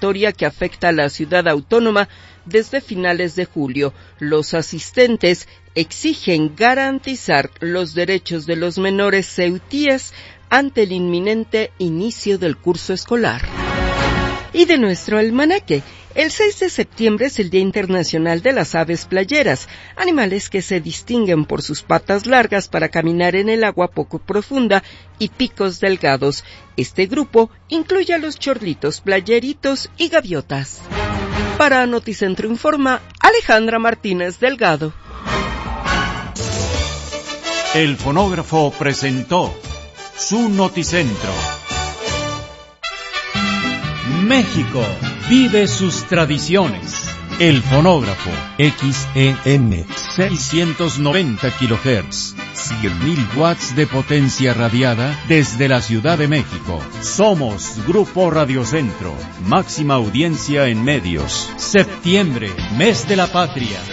migratoria que afecta a la ciudad autónoma desde finales de julio. Los asistentes exigen garantizar los derechos de los menores ceutíes ante el inminente inicio del curso escolar. Y de nuestro almanaque, el 6 de septiembre es el Día Internacional de las Aves Playeras, animales que se distinguen por sus patas largas para caminar en el agua poco profunda y picos delgados. Este grupo incluye a los chorlitos, playeritos y gaviotas. Para Noticentro Informa, Alejandra Martínez Delgado. El fonógrafo presentó su Noticentro. México vive sus tradiciones. El fonógrafo XEM 690 kHz, 100.000 watts de potencia radiada desde la Ciudad de México. Somos Grupo Radiocentro, máxima audiencia en medios. Septiembre, mes de la patria.